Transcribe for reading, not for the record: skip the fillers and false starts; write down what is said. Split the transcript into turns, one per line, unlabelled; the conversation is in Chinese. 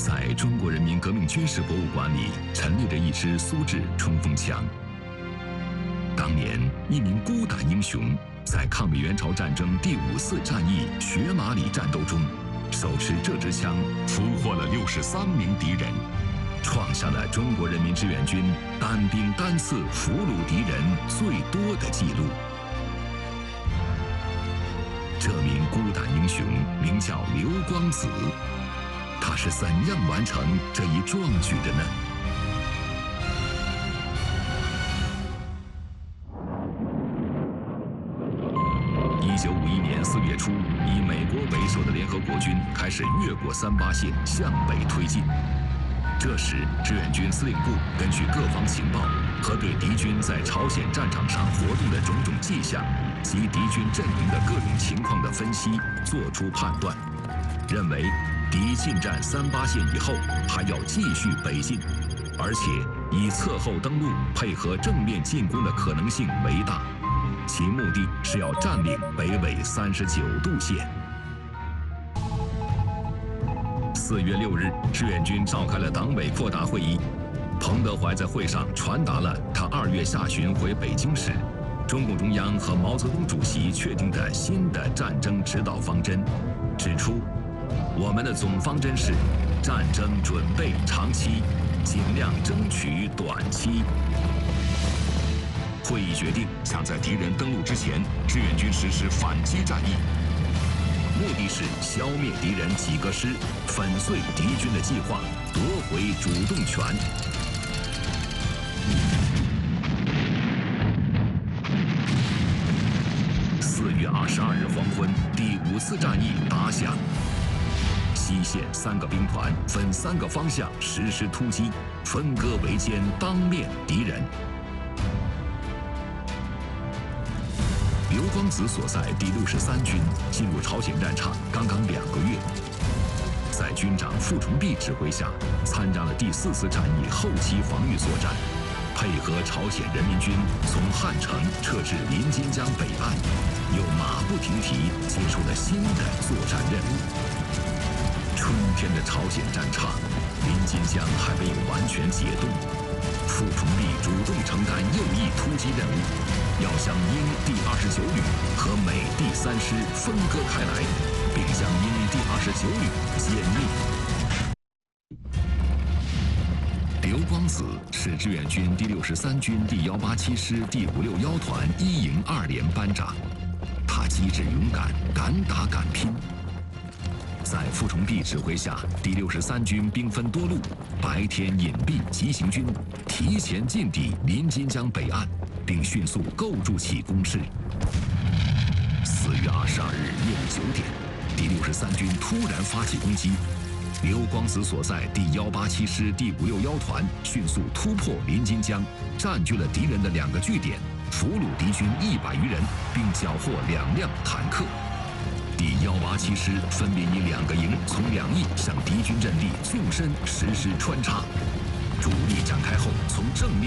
在中国人民革命军事博物馆里陈列着一支苏制冲锋枪。当年，一名孤胆英雄在抗美援朝战争第5次战役雪马里战斗中，手持这支枪俘获了63名敌人，创下了中国人民志愿军单兵单次俘虏敌人最多的记录。这名孤胆英雄名叫刘光子，他是怎样完成这一壮举的呢？1951年4月初，以美国为首的联合国军开始越过38线向北推进。这时，志愿军司令部根据各方情报和对敌军在朝鲜战场上活动的种种迹象及敌军阵营的各种情况的分析，作出判断，认为敌进占38线以后还要继续北进，而且以侧后登陆配合正面进攻的可能性为大。其目的是要占领北纬39度线。4月6日，志愿军召开了党委扩大会议，彭德怀在会上传达了他2月下旬回北京时，中共中央和毛泽东主席确定的新的战争指导方针，指出，我们的总方针是战争准备长期，尽量争取短期。会议决定，想在敌人登陆之前，志愿军实施反击战役，目的是消灭敌人几个师，粉碎敌军的计划，夺回主动权。4月22日黄昏，第5次战役打响。西线3个兵团分3个方向实施突击，分割围歼当面敌人。刘光子所在第63军进入朝鲜战场刚刚2个月，在军长傅崇碧指挥下，参加了第4次战役后期防御作战，配合朝鲜人民军从汉城撤至临津江北岸，又马不停蹄接受了新的作战任务。春天的朝鲜战场，临津江还没有完全解冻，傅崇碧主动承担右翼突击任务，要将英第29旅和美第3师分割开来，并将英第29旅歼灭。刘光子是志愿军第63军第187师第561团1营2连班长，他机智勇敢，敢打敢拼。在傅崇碧指挥下，第63军兵分多路，白天隐蔽急行军，提前进抵临津江北岸，并迅速构筑起工事。4月22日夜里9点，第63军突然发起攻击，刘光子所在第187师第561团迅速突破临津江，占据了敌人的2个据点，俘虏敌军100余人，并缴获2辆坦克。第187师分别以2个营从2翼向敌军阵地纵深实施穿插，主力展开后从正面